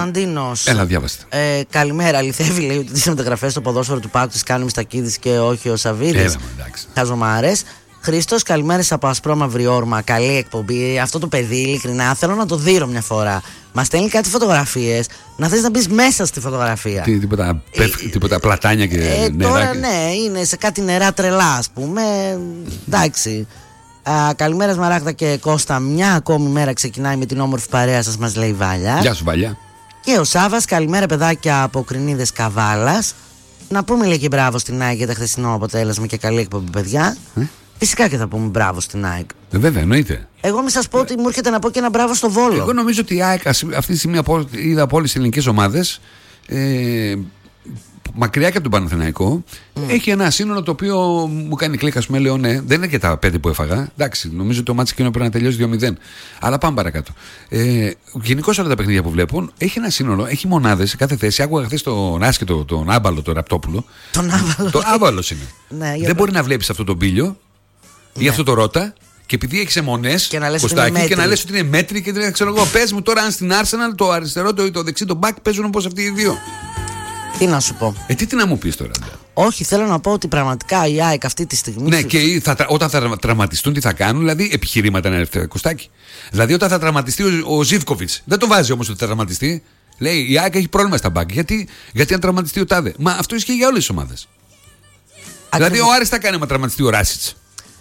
Κωνσταντίνος. Έλα, διάβαστε. Καλημέρα. Αληθεύει, λέει, ότι τις μεταγραφές στο ποδόσφαιρο του Πάκου τις κάνει ο Μιστακίδης και όχι ο Σαββίδης. Έλα, εντάξει. Χαζομάρες. Χρήστος, καλημέρα από Ασπρόμαυρη Όρμα. Καλή εκπομπή. Αυτό το παιδί, ειλικρινά, θέλω να το δείρω μια φορά. Μας στέλνει κάτι φωτογραφίες. Να θες να μπεις μέσα στη φωτογραφία. Τίποτα πλατάνια και νερά. Τώρα ναι, είναι σε κάτι νερά τρελά, ας πούμε. Εντάξει. Καλημέρα Σμαράγδα και Κώστα. Μια ακόμη μέρα ξεκινάει με την όμορφη παρέα σας, μας λέει η Βάλια. Γεια σου, Βάλια. Και ο Σάβας, καλημέρα παιδάκια από Κρινίδες Καβάλας. Να πούμε λέει και μπράβο στην ΑΕΚ για το χθεσινό αποτέλεσμα και καλή εκπομπή, παιδιά. Φυσικά και θα πούμε μπράβο στην ΑΕΚ. Βέβαια, εννοείται. Εγώ μην σας πω ότι μου έρχεται να πω και ένα μπράβο στο Βόλο. Εγώ νομίζω ότι η ΑΕΚ αυτή τη στιγμή είδα από όλες τις ελληνικές ομάδες, μακριά και από τον Παναθηναϊκό, έχει ένα σύνολο το οποίο μου κάνει κλικ. Ας πούμε, λέω ναι, δεν είναι και τα 5 που έφαγα. Εντάξει, νομίζω ότι το μάτσο εκείνο πρέπει να τελειώσει 2-0. Αλλά πάμε παρακάτω. Γενικώς όλα τα παιχνίδια που βλέπουν έχει ένα σύνολο, έχει μονάδες σε κάθε θέση. Άκουγα χθες τον άσχετο, τον Άμπαλο, τον Ραπτόπουλο. Τον Άμπαλο. Το Άμπαλος είναι. Ναι, δεν μπορεί να βλέπεις αυτό τον Πίλιο ή αυτό το Ρώτα. Και επειδή έχει αιμονές, Κωστάκη, και να λες ότι είναι μέτρη και δεν ξέρω εγώ, πες μου τώρα αν στην Arsenal το αριστερό, το δεξί, το back παίζουν όπως αυτοί οι δύο. Τι να σου πω. Τι να μου πεις τώρα. Όχι, θέλω να πω ότι πραγματικά η ΑΕΚ αυτή τη στιγμή. Ναι, και όταν θα τραυματιστούν, τι θα κάνουν, δηλαδή επιχειρήματα είναι ένα Κωστάκη. Δηλαδή όταν θα τραυματιστεί ο Ζίβκοβιτς, δεν το βάζει όμως ότι θα τραυματιστεί. Λέει η ΑΕΚ έχει πρόβλημα στα back. Γιατί αν τραυματιστεί ο Τάδε. Μα αυτό ισχύει για όλες τις ομάδες. Δηλαδή ο Άρης θα κάνει άμα τραυματιστεί ο Ράσιτς.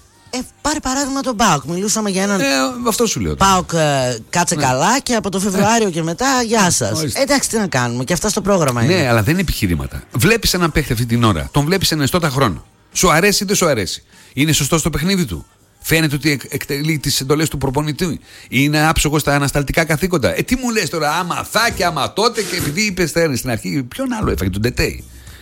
Πάρε παράδειγμα τον ΠΑΟΚ. Μιλούσαμε για έναν. Αυτό σου λέω. ΠΑΟΚ κάτσε καλά και από το Φεβρουάριο και μετά γεια σας. Εντάξει, τι να κάνουμε, και αυτά στο πρόγραμμα είναι. Ναι, αλλά δεν είναι επιχειρήματα. Βλέπεις έναν παίχτη αυτή την ώρα, τον βλέπεις ένα εστώτα χρόνο. Σου αρέσει ή δεν σου αρέσει. Είναι σωστό στο παιχνίδι του. Φαίνεται ότι εκτελεί τις εντολές του προπονητή. Είναι άψογο στα ανασταλτικά καθήκοντα. Τι μου λες τώρα, άμα θα και άμα τότε, και επειδή είπες στην αρχή, ποιον άλλο έφαγε τον Τετέι.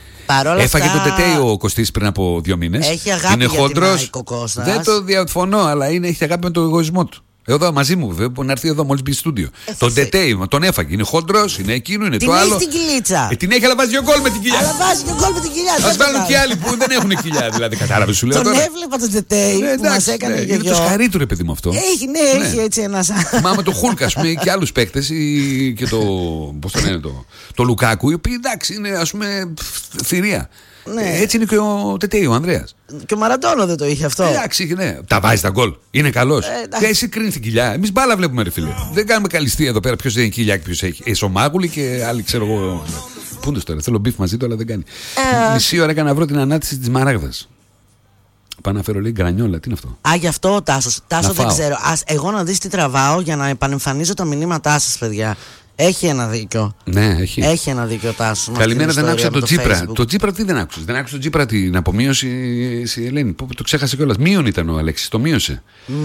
Έφαγε τον Τετέι ο Κωστής πριν από 2 μήνες. Έχει αγάπη είναι για χόντρος. την ΑΕΚ ο Κώστας. Δεν το διαφωνώ, αλλά έχει αγάπη με τον εγωισμό του. Εδώ μαζί μου, βέβαια, να έρθει εδώ μόλις μπει στο στούντιο. Τον Τετέι, τον έφαγε. Είναι χόντρος, είναι εκείνο, είναι την το άλλο. Την κυλίτσα. Την έχει, αλλά βάζει 2 γκολ με την κοιλιά. Αλλά βάζει 2 γκολ με την κοιλιά. Ας βάλουν και άλλοι που δεν έχουν κοιλιά, δηλαδή. Κατάλαβες, σου λέω. Τον έβλεπα τον Τετέι που μας έκανε και είναι το σκαρί του, ρε παιδί μου αυτό. Έχει έτσι ένα σαν. Μα με το Χούλκ, ας πούμε, και άλλους παίκτες και το. Πώς το λένε, το Λουκάκου, οι οποίοι εντάξει είναι, ας πούμε, θηρία. Ναι. Έτσι είναι και ο Τετέι, ο Ανδρέας. Και ο Μαραντώνο δεν το είχε αυτό. Εντάξει, ναι. Τα βάζει τα γκολ. Είναι καλός. Και εσύ κρίνεις την κοιλιά. Εμείς μπάλα βλέπουμε, ρε φίλε. Δεν κάνουμε καλυστή εδώ πέρα. Ποιος δεν έχει κοιλιά και ποιος έχει. Εσωμάγουλη και άλλοι, ξέρω εγώ. Πού είναι τώρα. Θέλω μπιφ μαζί του, αλλά δεν κάνει. Μισή ώρα έκανα να βρω την ανάτηση της Μαράγδας. Πάω να φέρω λίγο γκρανιόλα. Τι είναι αυτό. Γι' αυτό ο Τάσος. Τάσο δεν ξέρω. Εγώ να δεις τι τραβάω για να επανεμφανίζω τα μηνύματά σας, παιδιά. Έχει ένα δίκιο. Ναι, έχει. Έχει ένα δίκιο, Τάσο. Καλημέρα, δεν άκουσα τον Τσίπρα. Το Τσίπρα τι δεν άκουσες? Δεν άκουσες τον Τσίπρα την απομείωση, η Ελένη. Το ξέχασε κιόλας. Μείον ήταν ο Αλέξης, το μείωσε.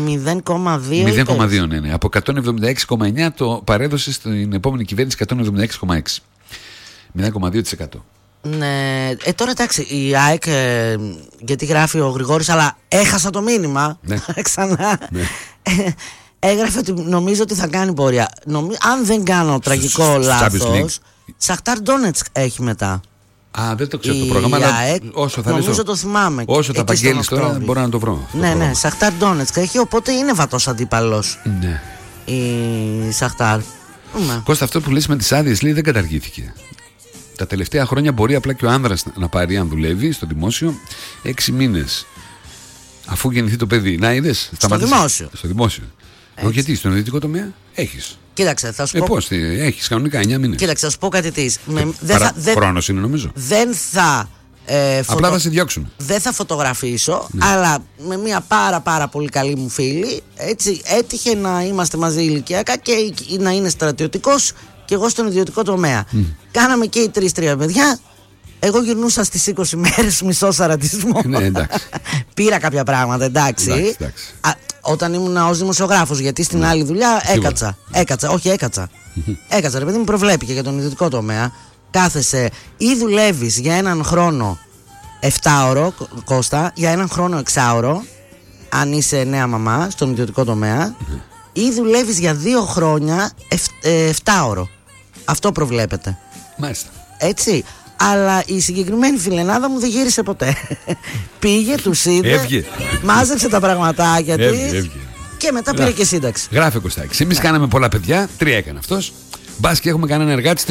0,2. 0,2, ναι. Από 176,9 το παρέδωσε στην επόμενη κυβέρνηση 176,6. 0,2%. Ναι, τώρα εντάξει, η ΑΕΚ, γιατί γράφει ο Γρηγόρης, αλλά έχασα το μήνυμα. Ναι. Ξανά. Ναι. Έγραφε ότι νομίζω ότι θα κάνει πορεία. Αν δεν κάνω τραγικό λάθος, Σαχτάρ Ντόνετσκ έχει μετά. Δεν το ξέρω το πρόγραμμα, αλλά όσο θα νομίζω το θυμάμαι. Όσο τα παγγέλεις τώρα μπορώ να το βρω. Ναι, Σαχτάρ Ντόνετσκ έχει, οπότε είναι βατός αντίπαλος. Ναι. Η Σαχτάρ. Κώστα, αυτό που λες με τις άδειες, λέει, δεν καταργήθηκε. Τα τελευταία χρόνια μπορεί απλά και ο άνδρας να πάρει, αν δουλεύει στο δημόσιο, 6 μήνες. Αφού γεννηθεί το παιδί. Να είδες. Στο δημόσιο. Γιατί στον ιδιωτικό τομέα έχεις. Κοίταξε, θα σου πω. Πώς, έχεις κανονικά 9 μήνες. Κοίταξε, θα σου πω κάτι της. Χρόνος είναι, νομίζω. Δεν θα. Απλά θα σε διώξουν. Δεν θα φωτογραφίσω, αλλά με μια πάρα πολύ καλή μου φίλη, έτσι έτυχε να είμαστε μαζί ηλικιακά και να είναι στρατιωτικός και εγώ στον ιδιωτικό τομέα. Κάναμε και οι 3 παιδιά. Εγώ γυρνούσα στις 20 μέρες μισό σαρατισμό. Ναι, εντάξει. Πήρα κάποια πράγματα, εντάξει. Όταν ήμουν ως δημοσιογράφος, γιατί στην άλλη δουλειά έκατσα. Έκατσα, ρε παιδί μου, προβλέπει και για τον ιδιωτικό τομέα. Κάθεσαι ή δουλεύεις για έναν χρόνο 7ωρο, Κώστα, για έναν χρόνο 6ωρο, αν είσαι νέα μαμά στον ιδιωτικό τομέα, ή δουλεύεις για 2 χρόνια 7ωρο. Αυτό προβλέπεται. Μάλιστα. Έτσι. Αλλά η συγκεκριμένη φιλενάδα μου δεν γύρισε ποτέ. Πήγε, τους είδε, μάζεψε τα πραγματάκια της και μετά πήρε και σύνταξη. Γράφε, Κωστάκη. Εμείς κάναμε πολλά παιδιά, 3 έκανε αυτός. Μπας και έχουμε κανένα εργάτη